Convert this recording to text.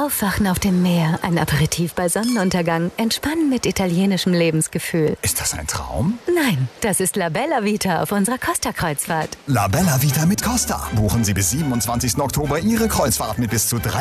Aufwachen auf dem Meer, ein Aperitif bei Sonnenuntergang, Entspannen mit italienischem Lebensgefühl. Ist das ein Traum? Nein, das ist La Bella Vita auf unserer Costa-Kreuzfahrt. La Bella Vita mit Costa. Buchen Sie bis 27. Oktober Ihre Kreuzfahrt mit bis zu 3